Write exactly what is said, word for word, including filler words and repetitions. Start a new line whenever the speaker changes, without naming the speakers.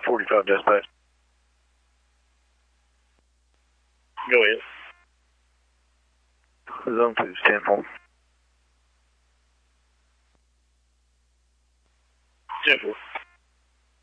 forty-five dispatch. Go ahead. Zone two, ten four. ten four.